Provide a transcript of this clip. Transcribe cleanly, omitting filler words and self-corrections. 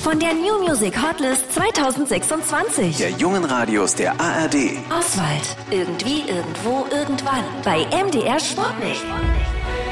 von der New Music Hotlist 2026. Der jungen Radios der ARD. Oswald. Irgendwie, irgendwo, irgendwann. Bei MDR Sportlich.